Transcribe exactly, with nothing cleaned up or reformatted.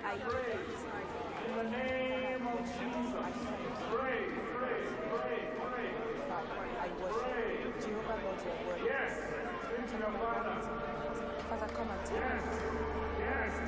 pray. In the name of Jesus. Pray, pray, pray, pray. I worship Jehovah Lord, your word. Yes. Speak to your Father. Father, come and tell Yes. me. Yes.